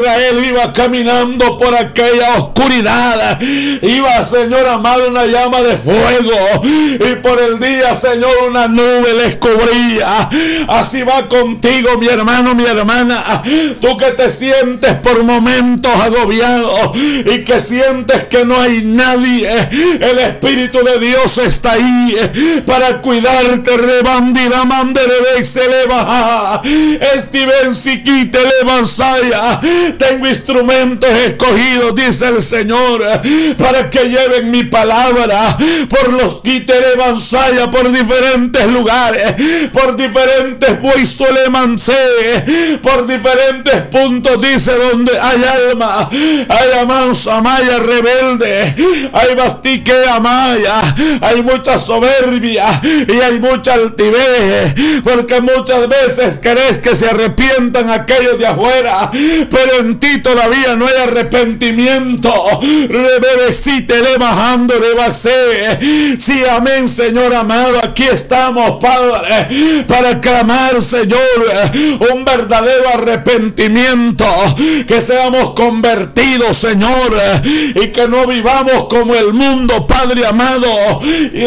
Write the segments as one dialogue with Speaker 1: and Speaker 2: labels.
Speaker 1: Israel iba caminando por aquella oscuridad, iba, Señor amado, una llama de fuego, y por el día, Señor, una nube les cubría. Así va contigo, mi hermano, mi hermana, tú que te sientes por momentos agobiado y que sientes que no hay nadie, el Espíritu de Dios está ahí para cuidarte. Rebandira mandere se le baja, estiven siquite le bansaya. Tengo instrumentos escogidos, dice el Señor, para que lleven mi palabra por los quite bansaya, por diferentes lugares, por diferentes puestos le mancé, por diferentes puntos, dice, donde hay alma, hay amansa maya rebelde, hay bastique amaya, hay mucha soberbia y hay mucha altivez, porque muchas veces querés que se arrepientan aquellos de afuera, pero en ti todavía no hay arrepentimiento. Rebebecite le bajando le basé. Sí, amén, Señor amado, aquí estamos, Padre, para clamar, Señor, un verdadero arrepentimiento, que seamos convertidos, Señor, y que no vivamos como el mundo, Padre amado. Y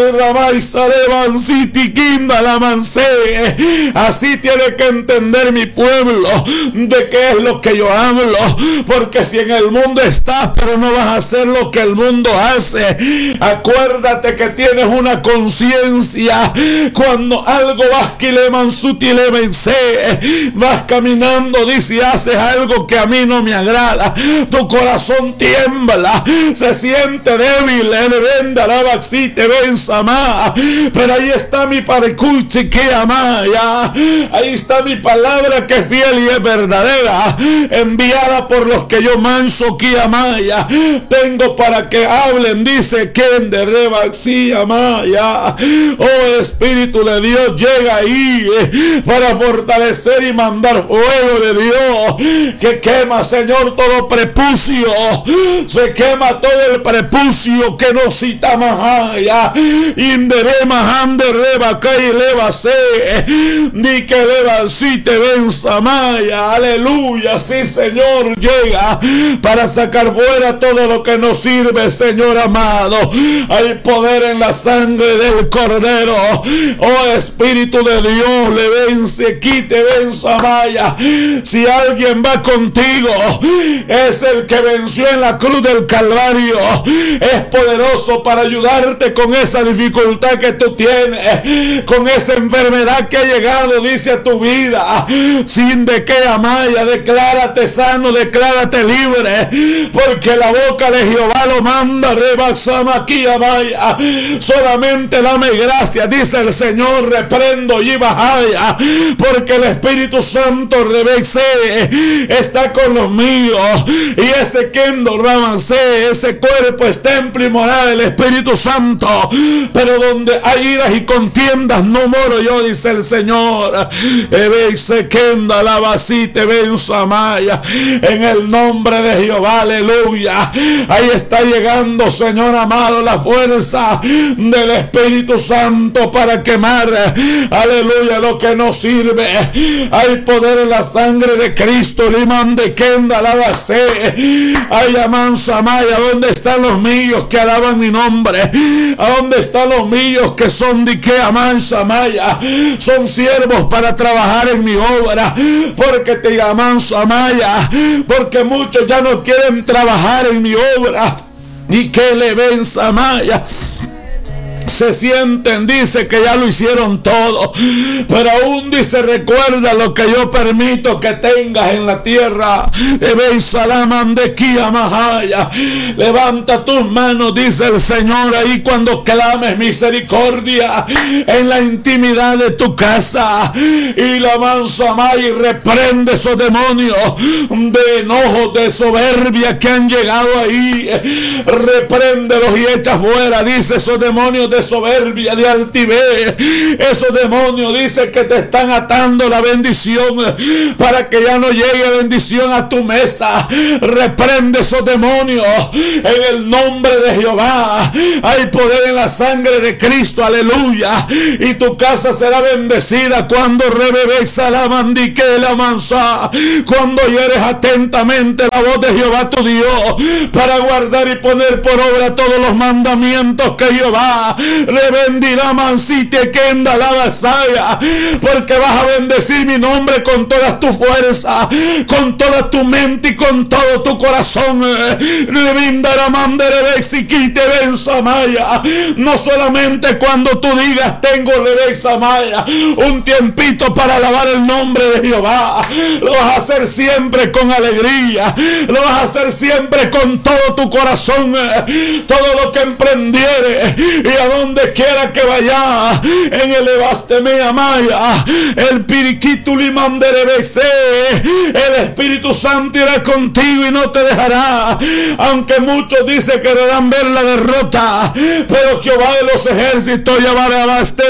Speaker 1: así tiene que entender mi pueblo de qué es lo que yo hablo, porque si en el mundo estás, pero no vas a hacer lo que el mundo hace, acuérdate que tienes una conciencia. Cuando algo vas que le mansutile vence, vas caminando, dice, y haces algo que a mí no me agrada, tu corazón tiembla, se siente débil, venda la baxite venza más, pero ahí está mi parecuche que amaya, ahí está mi palabra que es fiel y es verdadera, enviada por los que yo manso que amaya, tengo para que hablen, dice que en de rebaxí amaya. Oh, Espíritu de Dios, llega ahí para fortalecer y mandar fuego de Dios que quema, Señor, todo prepucio, se quema todo el prepucio que no cita más allá, inderema ande reba que leva se ni que leva si te venza maya. Aleluya, sí, Señor, llega para sacar fuera todo lo que nos sirve, Señor amado. Hay poder en la sangre del Cordero. Oh, Espíritu de Dios, le vence, quite, venza maya. Si alguien va contigo, es el que venció en la cruz del Calvario, es poderoso para ayudarte con esa dificultad que tú tienes, con esa enfermedad que ha llegado, dice, a tu vida. Sin de que amaya, declárate sano, declárate libre, porque la boca de Jehová lo manda. Rebaxama aquí amaya, solamente dame gracia, dice el Señor, reprendo y bajaya, porque el Espíritu Santo rebexe está con los míos, y ese kendo ramancé, ese cuerpo es templo y morada del Espíritu Santo, pero donde hay iras y contiendas no moro yo, dice el Señor. Ebeise kenda la vasite benza maya, en el nombre de Jehová, aleluya. Ahí está llegando, Señor amado, la fuerza del Espíritu Santo para quemar, aleluya, lo que no sirve. Hay poder en la sangre de Cristo. Liman de kenda la base. Ay, amansa maya, ¿dónde están los míos que alaban mi nombre? ¿A dónde están los míos que son de que amansa maya? Son siervos para trabajar en mi obra, porque te amansa maya, porque muchos ya no quieren trabajar en mi obra. Y que le venza maya, se sienten, dice, que ya lo hicieron todo, pero aún, dice, recuerda lo que yo permito que tengas en la tierra. Levanta tus manos, dice el Señor, ahí cuando clames misericordia en la intimidad de tu casa, y la mansa y reprende esos demonios de enojo, de soberbia que han llegado ahí, repréndelos y echa fuera, dice, esos demonios de de soberbia, de altivez. Esos demonios dicen que te están atando la bendición para que ya no llegue bendición a tu mesa. Reprende esos demonios en el nombre de Jehová. Hay poder en la sangre de Cristo, aleluya. Y tu casa será bendecida cuando rebebexa la mandique la mansa, cuando oyeres atentamente la voz de Jehová tu Dios, para guardar y poner por obra todos los mandamientos que Jehová le bendirá mansite que enda la vasalla, porque vas a bendecir mi nombre con todas tus fuerzas, con toda tu mente y con todo tu corazón. No solamente cuando tú digas tengo un tiempito para alabar el nombre de Jehová, lo vas a hacer siempre con alegría, lo vas a hacer siempre con todo tu corazón. Todo lo que emprendiere y a donde quiera que vaya, en el Ebasteme Amaya, el Piriquito Limanderebexe, el Espíritu Santo irá contigo y no te dejará. Aunque muchos dicen que querrán ver la derrota, pero Jehová de los ejércitos llevará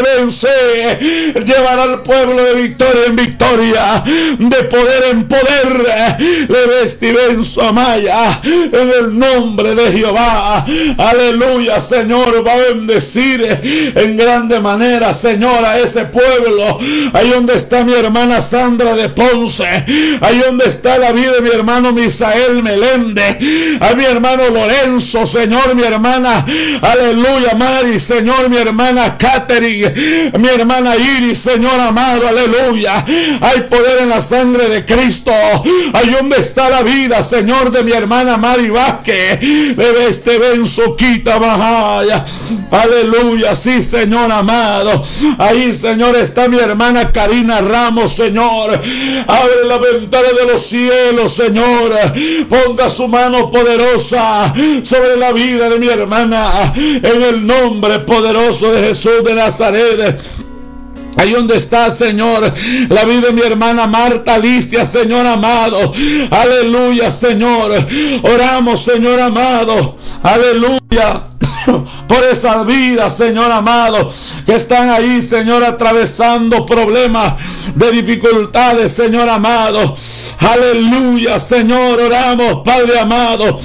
Speaker 1: llevará al pueblo de victoria en victoria, de poder en poder. Le vestivenzo Amaya, en el nombre de Jehová. Aleluya, Señor, va a bendecir en grande manera, Señor, a ese pueblo. Ahí donde está mi hermana Sandra de Ponce, ahí donde está la vida de mi hermano Misael Meléndez, a mi hermano Lorenzo, Señor, mi hermana, aleluya, Mari, Señor, mi hermana Catherine, mi hermana Iris, Señor amado, aleluya. Hay poder en la sangre de Cristo. Ahí donde está la vida, Señor, de mi hermana Mari Vázquez, de este benzoquita bajaya, aleluya, sí, Señor amado. Ahí, Señor, está mi hermana Karina Ramos, Señor. Abre la ventana de los cielos, Señor. Ponga su mano poderosa sobre la vida de mi hermana, en el nombre poderoso de Jesús de Nazaret. Ahí donde está, Señor, la vida de mi hermana Marta Alicia, Señor amado. Aleluya, Señor. Oramos, Señor amado. Aleluya. Por esa vida, Señor amado, que están ahí, Señor, atravesando problemas de dificultades, Señor amado. Aleluya, Señor. Oramos, Padre amado,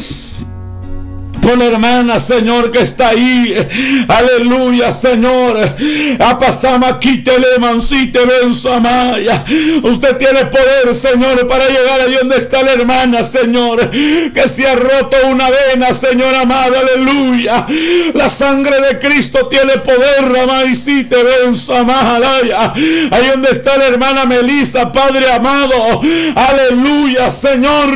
Speaker 1: por la hermana, Señor, que está ahí. Aleluya, Señor. Apasama quítele mansite bensamaya. Usted tiene poder, Señor, para llegar ahí donde está la hermana, Señor, que se ha roto una vena, Señor amado. Aleluya. La sangre de Cristo tiene poder, ramaicite bensamaya. Ahí donde está la hermana Melissa, Padre amado. Aleluya, Señor.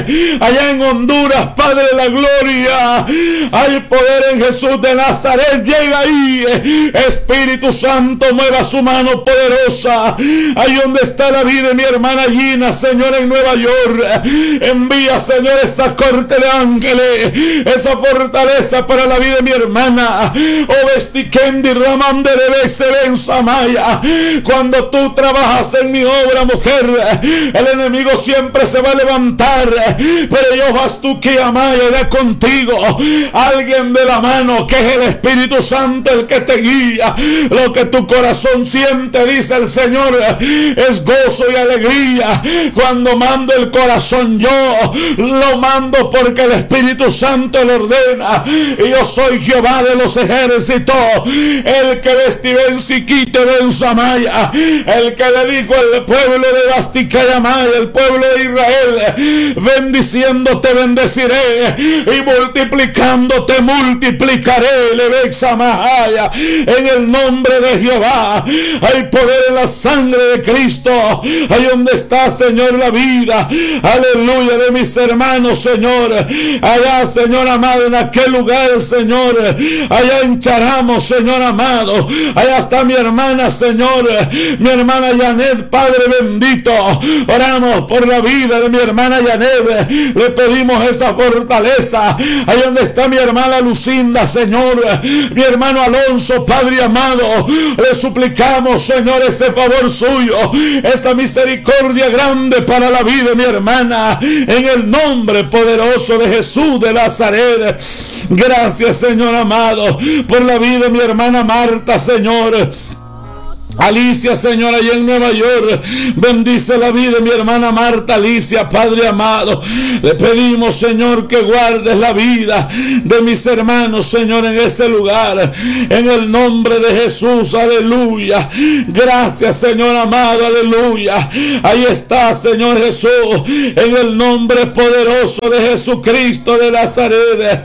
Speaker 1: Allá en Honduras, Padre de la gloria. Hay poder en Jesús de Nazaret. Llega ahí, Espíritu Santo, mueva su mano poderosa. Ahí donde está la vida de mi hermana Gina, Señor, en Nueva York. Envía, Señor, esa corte de ángeles, esa fortaleza para la vida de mi hermana. Ovestikendi Ramán de Rebese Bensamaya. Cuando tú trabajas en mi obra, mujer, el enemigo siempre se va a levantar, pero yo vas tú que amaya irá contigo. Alguien de la mano, que es el Espíritu Santo el que te guía. Lo que tu corazón siente, dice el Señor, es gozo y alegría. Cuando mando el corazón, yo lo mando porque el Espíritu Santo lo ordena. Y yo soy Jehová de los ejércitos, el que vestivensiquite bensamaya, el que le dijo al pueblo de Basticayamaya, el pueblo de Israel, bendiciéndote bendeciré y multiplicándote multiplicaré, Lebexamaya. En el nombre de Jehová hay poder en la sangre de Cristo. Ahí donde está, Señor, la vida, aleluya, de mis hermanos, Señor, allá, Señor amado, en aquel lugar, Señor, allá en Charamo, Señor amado, allá está mi hermana, Señor, mi hermana Janet, Padre bendito. Oramos por la vida de mi hermana Janet, le pedimos esa fortaleza. Allá donde está mi hermana Lucinda, Señor, mi hermano Alonso, Padre amado, le suplicamos, Señor, ese favor suyo, esa misericordia grande para la vida de mi hermana, en el nombre poderoso de Jesús de Nazaret. Gracias, Señor amado, por la vida de mi hermana Marta, Señor. Alicia, Señor, allá en Nueva York, bendice la vida de mi hermana Marta Alicia, Padre amado. Le pedimos, Señor, que guardes la vida de mis hermanos, Señor, en ese lugar, en el nombre de Jesús, aleluya. Gracias, Señor amado, aleluya. Ahí está, Señor Jesús, en el nombre poderoso de Jesucristo de Nazaret.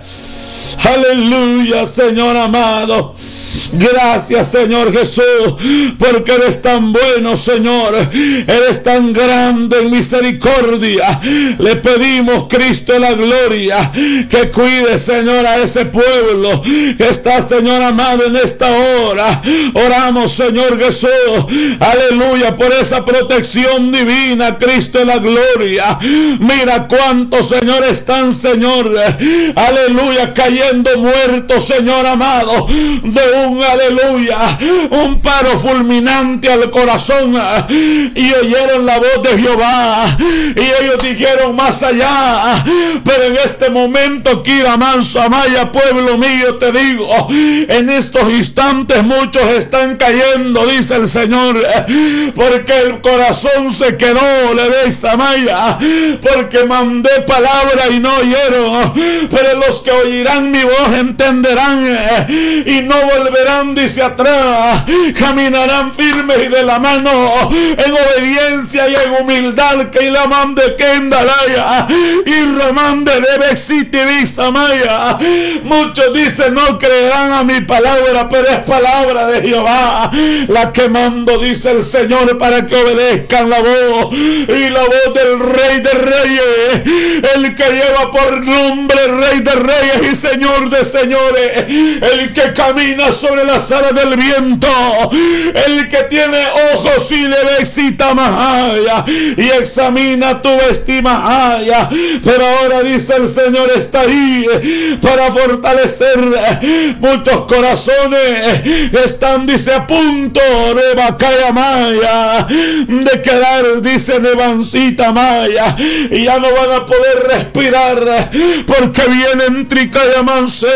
Speaker 1: Aleluya, Señor amado. Gracias, Señor Jesús, porque eres tan bueno, Señor. Eres tan grande en misericordia. Le pedimos, Cristo de la gloria, que cuide, Señor, a ese pueblo que está, Señor amado, en esta hora. Oramos, Señor Jesús, aleluya, por esa protección divina, Cristo de la gloria. Mira cuántos, Señor, están, Señor, aleluya, cayendo muertos, Señor amado, de aleluya, un paro fulminante al corazón, y oyeron la voz de Jehová y ellos dijeron más allá. Pero en este momento, Kira Manso Amaya, pueblo mío, te digo, en estos instantes muchos están cayendo, dice el Señor, porque el corazón se quedó, le ves, Amaya, porque mandé palabra y no oyeron, pero los que oirán mi voz entenderán y no volverán, dice, atrás. Caminarán firmes y de la mano, en obediencia y en humildad, que la mande Kendalaya y Ramán de Debexiti Bisamaya. Muchos dicen no creerán a mi palabra, pero es palabra de Jehová la que mando, dice el Señor, para que obedezcan la voz y la voz del Rey de Reyes, el que lleva por nombre Rey de Reyes y Señor de Señores, el que camina sobre las alas del viento, el que tiene ojos y le visita Mahaya y examina tu vestimenta. Pero ahora, dice el Señor, está ahí para fortalecer muchos corazones. Están, dice, a punto de Bacaya Maya, de quedar, dice, Nevancita Maya, y ya no van a poder respirar, porque viene Tricaya Manse,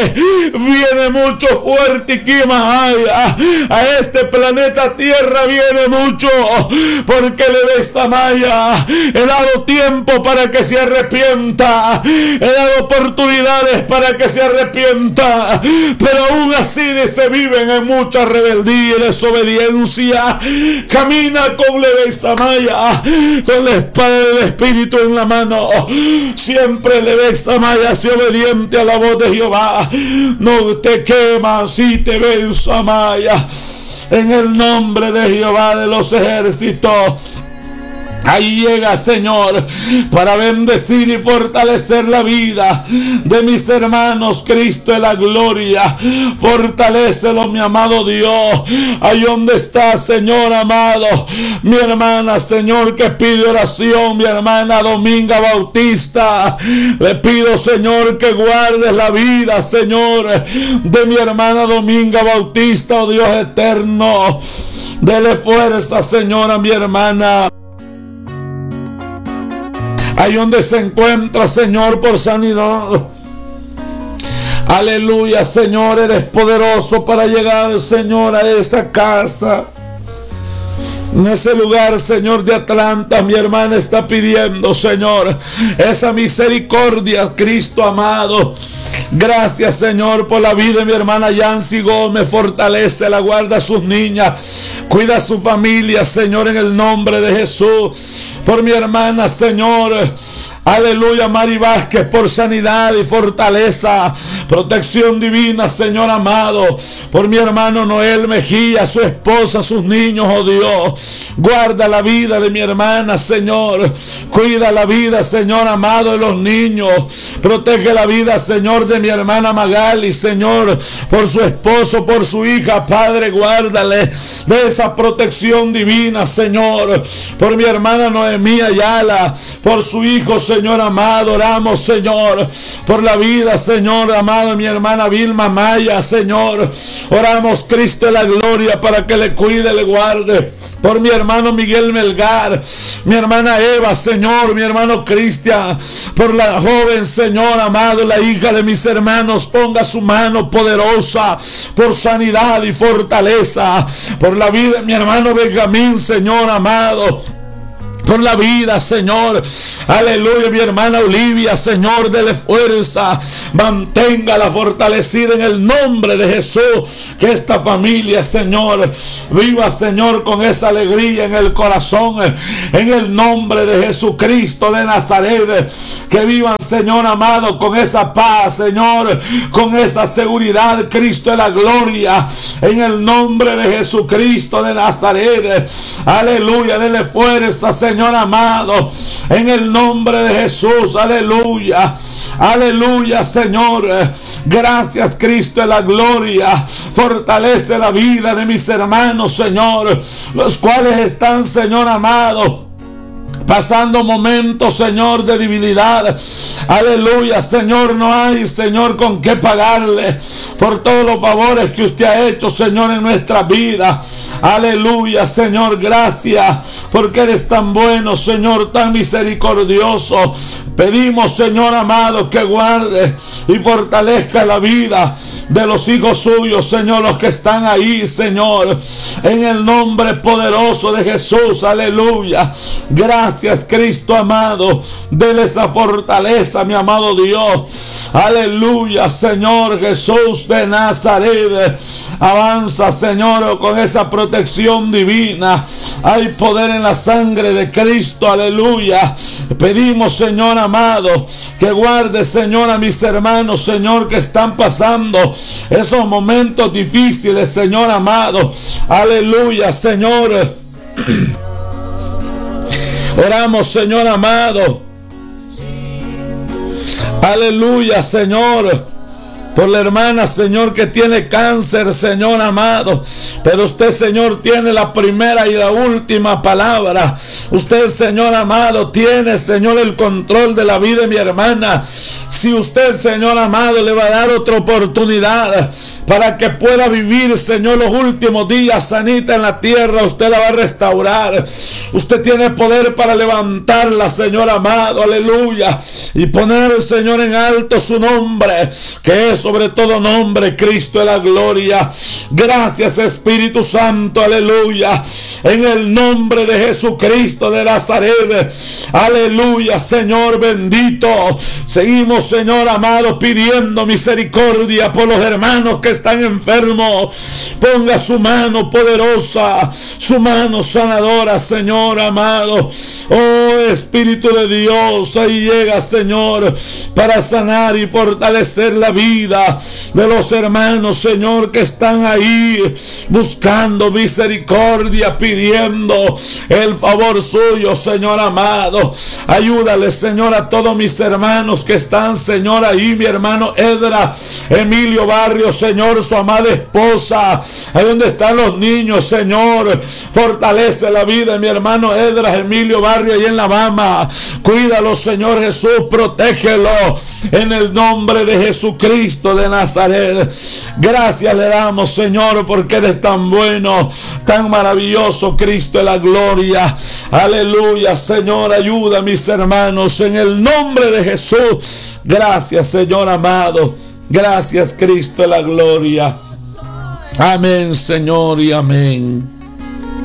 Speaker 1: viene mucho fuerte y Kimahaya. A este planeta Tierra viene mucho, porque le ves Maya. He dado tiempo para que se arrepienta, he dado oportunidades para que se arrepienta, pero aún así se viven en mucha rebeldía y desobediencia. Camina con leveza Maya, con la espada del Espíritu en la mano. Siempre leveza Maya, sea obediente a la voz de Jehová. No te quemas si te ves Maya, en el nombre de Jehová de los ejércitos. Ahí llega, Señor, para bendecir y fortalecer la vida de mis hermanos, Cristo de la gloria. Fortalécelo, mi amado Dios. Ahí donde está, Señor amado, mi hermana, Señor, que pide oración, mi hermana Dominga Bautista. Le pido, Señor, que guardes la vida, Señor, de mi hermana Dominga Bautista, oh Dios eterno. Dele fuerza, Señor, a mi hermana. Ahí donde se encuentra, Señor, por sanidad. Aleluya, Señor, eres poderoso para llegar, Señor, a esa casa. En ese lugar, Señor, de Atlanta, mi hermana está pidiendo, Señor, esa misericordia, Cristo amado. Gracias, Señor, por la vida de mi hermana Yancy Gómez. Fortalece, la guarda a sus niñas, cuida a su familia, Señor, en el nombre de Jesús. Por mi hermana, Señor, aleluya, Mari Vázquez, por sanidad y fortaleza, protección divina, Señor amado. Por mi hermano Noel Mejía, su esposa, sus niños, oh Dios. Guarda la vida de mi hermana, Señor. Cuida la vida, Señor amado, de los niños. Protege la vida, Señor, de de mi hermana Magali, Señor, por su esposo, por su hija, Padre, guárdale de esa protección divina, Señor. Por mi hermana Noemí Ayala, por su hijo, Señor amado, oramos, Señor, por la vida, Señor amado, mi hermana Vilma Maya, Señor, oramos, Cristo de la gloria, para que le cuide, le guarde. Por mi hermano Miguel Melgar, mi hermana Eva, Señor, mi hermano Cristian, por la joven, Señor amado, la hija de mis hermanos, ponga su mano poderosa por sanidad y fortaleza. Por la vida de mi hermano Benjamín, Señor amado, por la vida, Señor, aleluya, mi hermana Olivia, Señor, dele fuerza, manténgala fortalecida en el nombre de Jesús, que esta familia, Señor, viva, Señor, con esa alegría en el corazón, en el nombre de Jesucristo de Nazaret, que vivan, Señor amado, con esa paz, Señor, con esa seguridad, Cristo de la gloria, en el nombre de Jesucristo de Nazaret, aleluya, dele fuerza, Señor amado, en el nombre de Jesús, aleluya, aleluya, Señor, gracias, Cristo de la gloria, fortalece la vida de mis hermanos, Señor, los cuales están, Señor amado, pasando momentos, Señor, de debilidad. Aleluya, Señor, no hay, Señor, con qué pagarle por todos los favores que usted ha hecho, Señor, en nuestra vida. Aleluya, Señor, gracias, porque eres tan bueno, Señor, tan misericordioso. Pedimos, Señor amado, que guarde y fortalezca la vida de los hijos suyos, Señor, los que están ahí, Señor, en el nombre poderoso de Jesús. Aleluya, gracias, Cristo amado, dele esa fortaleza, mi amado Dios. Aleluya, Señor Jesús de Nazaret, avanza, Señor, con esa protección divina. Hay poder en la sangre de Cristo, aleluya. Pedimos, Señor amado, que guarde, Señor, a mis hermanos, Señor, que están pasando esos momentos difíciles, Señor amado. Aleluya, Señor. Oramos, Señor amado. Aleluya, Señor, por la hermana, Señor, que tiene cáncer, Señor amado. Pero usted, Señor, tiene la primera y la última palabra. Usted, Señor amado, tiene, Señor, el control de la vida de mi hermana. Si usted, Señor amado, le va a dar otra oportunidad para que pueda vivir, Señor, los últimos días sanita en la tierra, usted la va a restaurar. Usted tiene poder para levantarla, Señor amado, aleluya, y poner, Señor, en alto su nombre, que es sobre todo nombre, Cristo de la gloria. Gracias, Espíritu Santo, aleluya, en el nombre de Jesucristo de Nazaret, aleluya, Señor bendito. Seguimos, Señor amado, pidiendo misericordia por los hermanos que están enfermos. Ponga su mano poderosa, su mano sanadora, Señor amado. Oh Espíritu de Dios, ahí llega, Señor, para sanar y fortalecer la vida de los hermanos, Señor, que están ahí buscando misericordia, pidiendo el favor suyo, Señor amado. Ayúdale, Señor, a todos mis hermanos que están, Señor, ahí, mi hermano Edra Emilio Barrio, Señor, su amada esposa, ahí donde están los niños, Señor, fortalece la vida de mi hermano Edra Emilio Barrio, ahí en La Bama. Cuídalo, Señor Jesús, protégelo en el nombre de Jesucristo de Nazaret. Gracias le damos, Señor, porque eres tan bueno, tan maravilloso, Cristo de la gloria. Aleluya, Señor, ayuda a mis hermanos en el nombre de Jesús. Gracias, Señor amado. Gracias, Cristo de la gloria. Amén, Señor, y amén.